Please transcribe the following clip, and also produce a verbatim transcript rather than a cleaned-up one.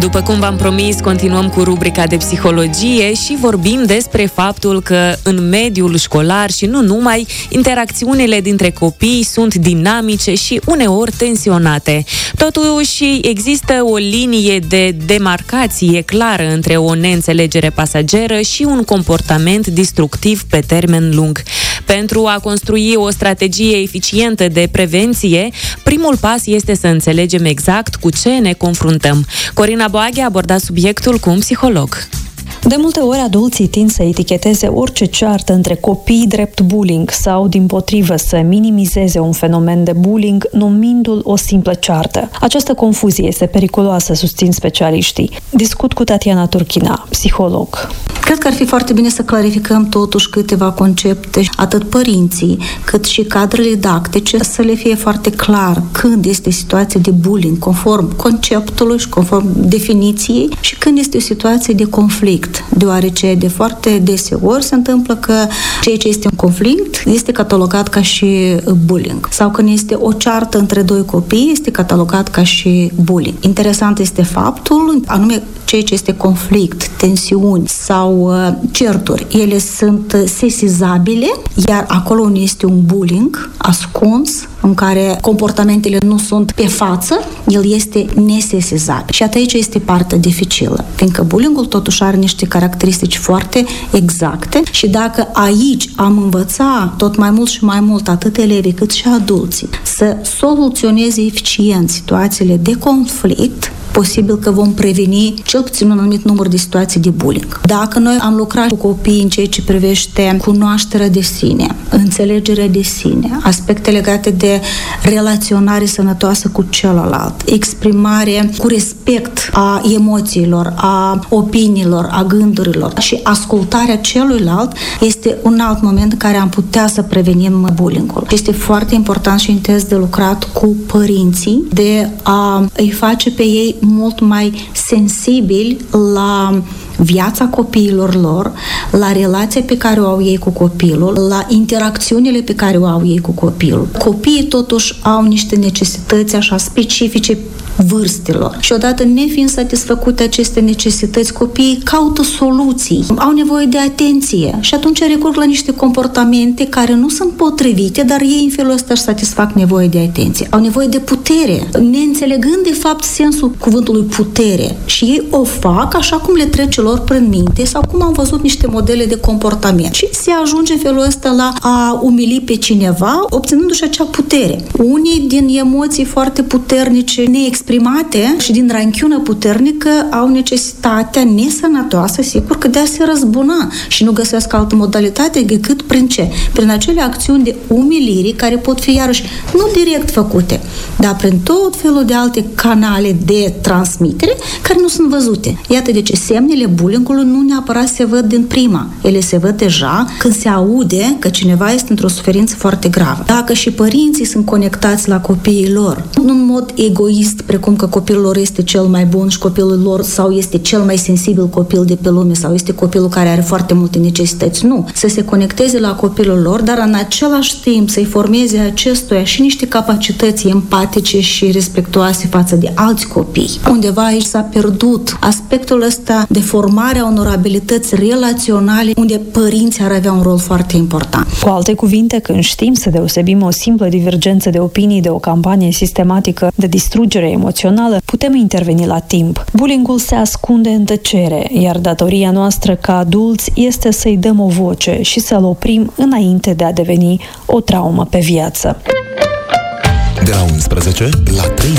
După cum v-am promis, continuăm cu rubrica de psihologie și vorbim despre faptul că în mediul școlar și nu numai, interacțiunile dintre copii sunt dinamice și uneori tensionate. Totuși, există o linie de demarcație clară între o neînțelegere pasageră și un comportament destructiv pe termen lung. Pentru a construi o strategie eficientă de prevenție, primul pas este să înțelegem exact cu ce ne confruntăm. Corina Boaghe a abordat subiectul cu un psiholog. De multe ori, adulții tind să eticheteze orice ceartă între copii drept bullying sau, dimpotrivă, să minimizeze un fenomen de bullying numindu-l o simplă ceartă. Această confuzie este periculoasă, susțin specialiștii. Discut cu Tatiana Turchina, psiholog. Cred că ar fi foarte bine să clarificăm totuși câteva concepte, atât părinții, cât și cadrele didactice, să le fie foarte clar când este situație de bullying, conform conceptului și conform definiției, și când este o situație de conflict. Deoarece de foarte deseori se întâmplă că ceea ce este un conflict este catalogat ca și bullying. Sau când este o ceartă între doi copii, este catalogat ca și bullying. Interesant este faptul, anume ceea ce este conflict, tensiuni sau uh, certuri, ele sunt sesizabile, iar acolo unde este un bullying ascuns, în care comportamentele nu sunt pe față, el este nesesizabil. Și aici este partea dificilă, fiindcă bullying-ul totuși are niște caracteristici foarte exacte și dacă aici am învățat tot mai mult și mai mult, atât elevii cât și adulții, să soluționeze eficient situațiile de conflict, posibil că vom preveni cel puțin un anumit număr de situații de bullying. Dacă noi am lucrat cu copiii în ceea ce privește cunoașterea de sine, înțelegerea de sine, aspecte legate de relaționare sănătoasă cu celălalt, exprimare cu respect a emoțiilor, a opiniilor, a gândurilor și ascultarea celuilalt, este un alt moment în care am putea să prevenim bullying-ul. Este foarte important și intens de lucrat cu părinții, de a îi face pe ei mult mai sensibili la viața copiilor lor, la relația pe care o au ei cu copilul, la interacțiunile pe care o au ei cu copilul. Copiii totuși au niște necesități așa specifice vârstelor. Și odată nefiind satisfăcute aceste necesități, copiii caută soluții, au nevoie de atenție și atunci recurg la niște comportamente care nu sunt potrivite, dar ei în felul ăsta își satisfac nevoie de atenție. Au nevoie de putere, neînțelegând de fapt sensul cuvântului putere, și ei o fac așa cum le trece lor prin minte sau cum au văzut niște modele de comportament. Și se ajunge în felul ăsta la a umili pe cineva, obținându-și acea putere. Unii din emoții foarte puternice, neexprimate și din ranchiună puternică au necesitatea nesănătoasă, sigur, că de a se răzbuna și nu găsesc altă modalitate decât prin ce? Prin acele acțiuni de umilire care pot fi iarăși nu direct făcute, dar prin tot felul de alte canale de transmitere care nu sunt văzute. Iată de ce semnele bullying-ului nu neapărat se văd din prima. Ele se văd deja când se aude că cineva este într-o suferință foarte gravă. Dacă și părinții sunt conectați la copiii lor, nu în mod egoist, precum că copilul lor este cel mai bun și copilul lor sau este cel mai sensibil copil de pe lume sau este copilul care are foarte multe necesități. Nu. Să se conecteze la copilul lor, dar în același timp să-i formeze acestuia și niște capacități empatice și respectuoase față de alți copii. Undeva aici s-a pierdut aspectul ăsta de formare a unor abilități relaționale, unde părinții ar avea un rol foarte important. Cu alte cuvinte, când știm să deosebim o simplă divergență de opinii de o campanie sistematică de distrugere emoțională, putem interveni la timp. Bullying-ul se ascunde în tăcere, iar datoria noastră ca adulți este să-i dăm o voce și să-l oprim înainte de a deveni o traumă pe viață. De la unsprezece la trei